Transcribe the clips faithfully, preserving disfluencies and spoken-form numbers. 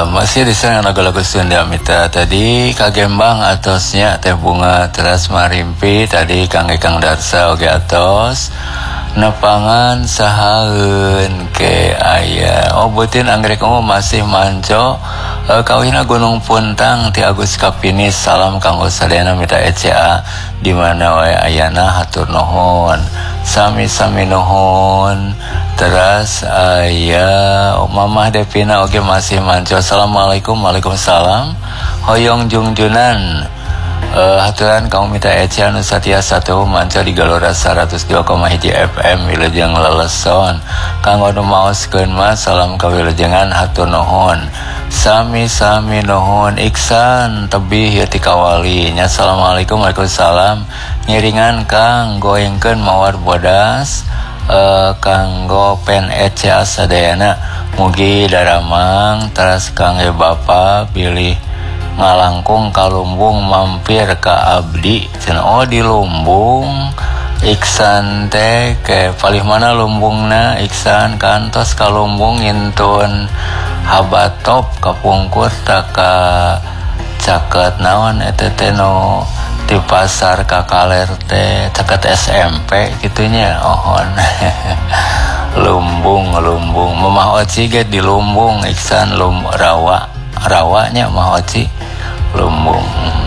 masih di sana lagu-lagu Sunda Mita tadi kagembang atosnya teh bunga teras marimpi tadi kangge Kang Darsa oge atos nepangan sahaeun ke aya oh beutin anggrek ungu masih manco e, kawina Gunung Puntang ti Agus Kapinis salam kanggo sadayana mita E C A di mana wae ayana hatur nuhun sami-sami nuhun. Teras aya Mamah Devina oge masih manco. Assalamualaikum. Waalaikumsalam. Hoyong Jungjunan uh, haturan kamu mita Eca nu satia satu manco di Galora seratus dua koma satu F M Wilujeng Leleson. Kanggo nu maoskeun mah salam ka wilujengan hatur nuhun. Sami-sami nuhun. Iksan tebih ieu ti kawali nya. Assalamualaikum. Waalaikumsalam. Ngiringan Kang goengkeun mawar bodas Uh, kanggo pen E C A sadayana mugi daramang teras kangge bapa pilih ngalangkung ka Lumbung mampir ka abdi cenah oh di Lumbung Iksan teh ke palih mana Lumbungna Iksan kantos ka Lumbung ngintun habatop kapungkur tak ka caket naon eta teh no di pasar Kakaler teh caket S M P gitunya ohon. Lumbung Lumbung Mamah Oci ge di Lumbung Iksan lum rawa rawanya Mah Oci Lumbung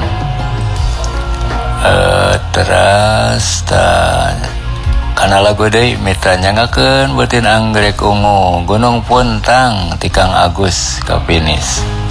eh teras ta kana lagu deui mita nyangakeun beutin anggrek ungu Gunung Puntang ti Kang Agus Kapinis.